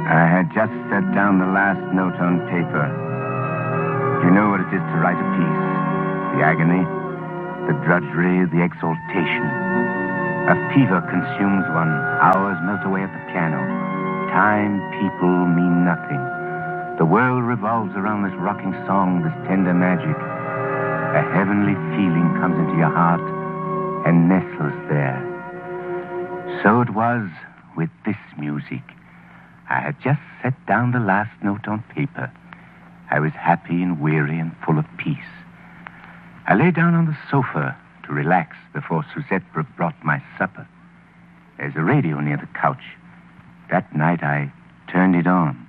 I had just set down the last note on paper. You know what it is to write a piece. The agony, the drudgery, the exaltation. A fever consumes one. Hours melt away at the piano. Time, people mean nothing. The world revolves around this rocking song, this tender magic. A heavenly feeling comes into your heart and nestles there. So it was with this music. I had just set down the last note on paper. I was happy and weary and full of peace. I lay down on the sofa to relax before Suzette brought my supper. There's a radio near the couch. That night I turned it on.